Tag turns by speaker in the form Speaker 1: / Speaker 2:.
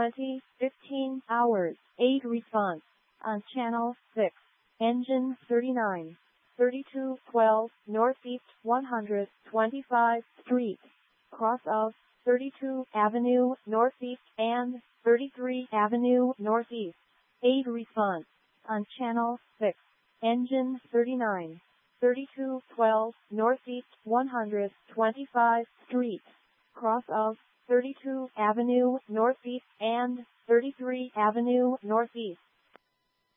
Speaker 1: 15 hours. 8 response. On channel 6. Engine 39. 3212 Northeast 125 Street. Cross of 32 Avenue Northeast and 33 Avenue Northeast. 8 response. On channel 6. Engine 39. 3212 Northeast 125 Street. Cross of 32 Avenue Northeast and 33 Avenue Northeast.